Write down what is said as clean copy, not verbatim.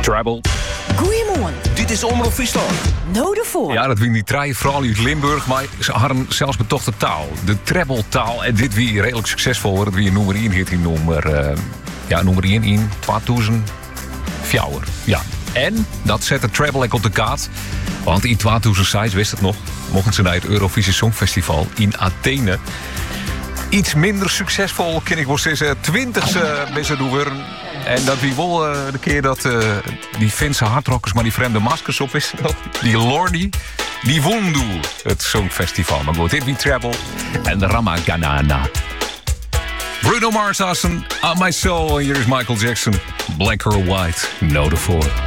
Treble. Goedemorgen. Dit is Omroep Friesland. Nou de voor. Ja, dat wie niet treien, vooral uit Limburg, maar ze hadden zelfs betochte taal. De treble-taal. En dit wie redelijk succesvol wordt. Wie nummer 1 heet die nummer 1 in 2004. Ja. En dat zet de treble ook op de kaart. Want in 2006, wist het nog, mochten ze naar het Eurovisie Songfestival in Athene. Iets minder succesvol, ken ik wel zeggen. 20e mensen doen weer. En dat wie wel de keer dat die Finse hardrockers maar die vreemde maskers op is. Die Lordi, die won door het Songfestival. Maar goed, dit wie treble en de Ramaganana. Bruno Mars, On My Soul. En hier is Michael Jackson. Black or White, no the four.